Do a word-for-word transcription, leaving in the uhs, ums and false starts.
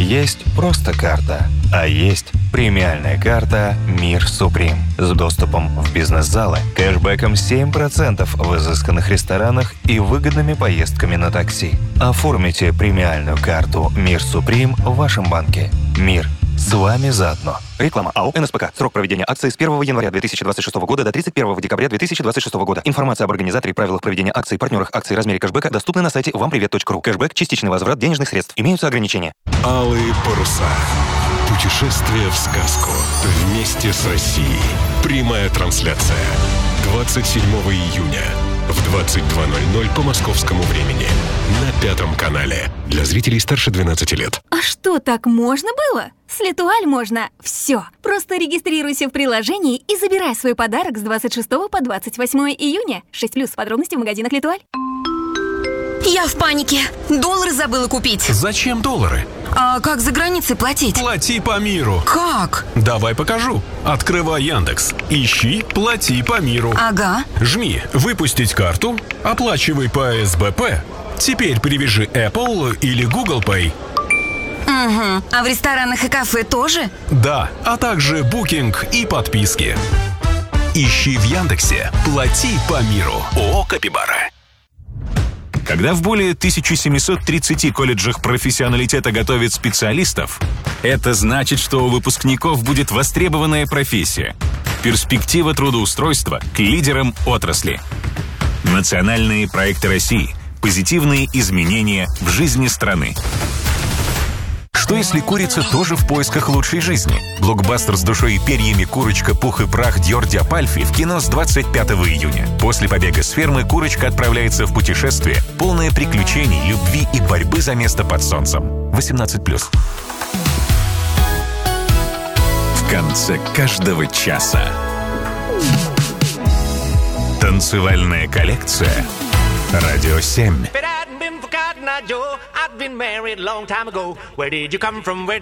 Есть просто карта, а есть премиальная карта «Мир Суприм» с доступом в бизнес-залы, кэшбэком семь процентов в изысканных ресторанах и выгодными поездками на такси. Оформите премиальную карту «Мир Суприм» в вашем банке. Мир. С вами заодно. Реклама. АО «эн эс пэ ка». Срок проведения акции с первого января две тысячи двадцать шестого года до тридцать первого декабря две тысячи двадцать шестого года. Информация об организаторе и правилах проведения акций, партнерах акций и размере кэшбэка доступны на сайте вам привет точка ру. Кэшбэк – частичный возврат денежных средств. Имеются ограничения. Алые паруса. Путешествие в сказку. Вместе с Россией. Прямая трансляция. двадцать седьмого июня в двадцать два ноль ноль по московскому времени. На Пятом канале. Для зрителей старше двенадцати лет. А что, так можно было? С Летуаль можно все. Просто регистрируйся в приложении и забирай свой подарок с двадцать шестого по двадцать восьмое июня. шесть плюс. Подробности в магазинах Летуаль. Я в панике. Доллары забыла купить. Зачем доллары? А как за границей платить? Плати по миру. Как? Давай покажу. Открывай Яндекс. Ищи «Плати по миру». Ага. Жми «Выпустить карту», оплачивай по эс бэ пэ. Теперь привяжи Apple или Google Pay. Угу. А в ресторанах и кафе тоже? Да, а также букинг и подписки. Ищи в Яндексе «Плати по миру». ООО «Капибара». Когда в более тысяча семьсот тридцати колледжах профессионалитета готовят специалистов, это значит, что у выпускников будет востребованная профессия. Перспектива трудоустройства к лидерам отрасли. Национальные проекты России. Позитивные изменения в жизни страны. Что если курица тоже в поисках лучшей жизни? Блокбастер с душой и перьями «Курочка, пух и прах» Диор Диапальфи в кино с двадцать пятого июня. После побега с фермы курочка отправляется в путешествие, полное приключений, любви и борьбы за место под солнцем. восемнадцать плюс. В конце каждого часа. Танцевальная коллекция. Радио семь. I've been married a long time ago. Where did you come from? Where